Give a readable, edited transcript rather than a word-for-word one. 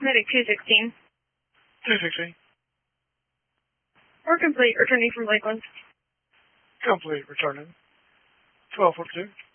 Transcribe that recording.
Medic 216. 216. We're complete, returning from Lakeland. Complete, returning. 1242.